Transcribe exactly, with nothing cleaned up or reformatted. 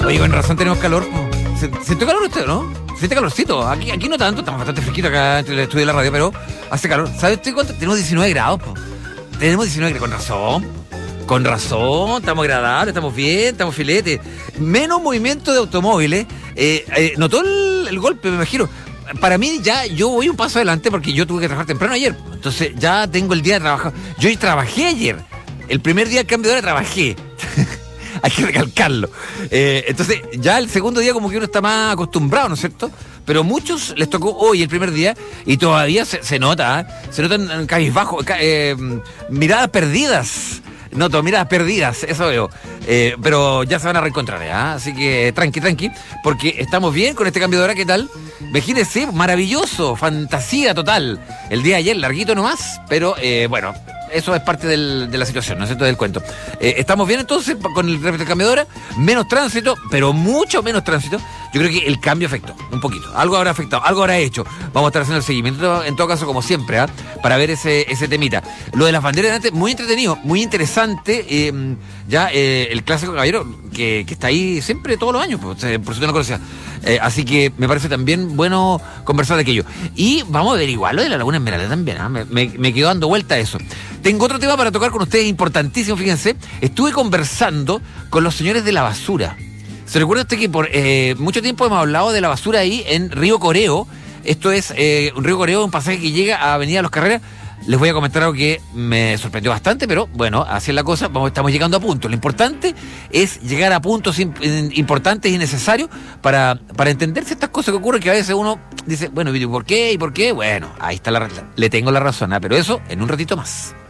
Oye, con razón tenemos calor. ¿Siente calor usted, no? Siente calorcito. Aquí, aquí no tanto, estamos bastante fresquitos acá entre el estudio de la radio, pero hace calor. ¿Sabe usted cuánto? Tenemos diecinueve grados, po. Tenemos diecinueve grados, con razón. Con razón, estamos agradables, estamos bien, estamos filetes. Menos movimiento de automóviles. Eh, eh, ¿Notó el, el golpe, me imagino? Para mí ya yo voy un paso adelante porque yo tuve que trabajar temprano ayer. Entonces ya tengo el día de trabajar. Yo hoy trabajé ayer. El primer día del cambio de hora trabajé. Hay que recalcarlo. Eh, entonces, ya el segundo día como que uno está más acostumbrado, ¿no es cierto? Pero muchos les tocó hoy el primer día y todavía se, se nota, ¿eh? Se notan cabizbajos, ca, eh, miradas perdidas. Noto, miradas perdidas, eso veo. Eh, pero ya se van a reencontrar, ¿eh? Así que tranqui, tranqui, porque estamos bien con este cambio de hora, ¿qué tal? Imagínense, maravilloso, fantasía total. El día de ayer, larguito nomás, pero eh, bueno... Eso es parte del, de la situación, ¿no es cierto?, del cuento. Eh, ¿Estamos bien entonces con el respecto al cambio de hora? Menos tránsito, pero mucho menos tránsito. Yo creo que el cambio afectó un poquito. Algo habrá afectado, algo habrá hecho. Vamos a estar haciendo el seguimiento, en todo caso, como siempre, ¿eh? Para ver ese, ese temita. Lo de las banderas de antes, muy entretenido, muy interesante. Eh, ya eh, el clásico caballero, que, que está ahí siempre, todos los años, pues, por si no lo conocía. Eh, así que me parece también bueno conversar de aquello. Y vamos a averiguar lo de la Laguna Esmeralda también, ¿eh? me, me, me quedo dando vuelta a eso. Tengo otro tema para tocar con ustedes importantísimo, fíjense. Estuve conversando con los señores de la basura. ¿Se recuerda usted que por eh, mucho tiempo hemos hablado de la basura ahí en Río Coreo? Esto es eh, un Río Coreo, un pasaje que llega a Avenida Los Carreras. Les voy a comentar algo que me sorprendió bastante, pero bueno, así es la cosa, vamos, estamos llegando a puntos. Lo importante es llegar a puntos imp- importantes y necesarios para, para entender ciertas cosas que ocurren, que a veces uno dice, bueno, ¿y por qué? ¿Y por qué? Bueno, ahí está la, le tengo la razón, ¿eh? Pero eso en un ratito más.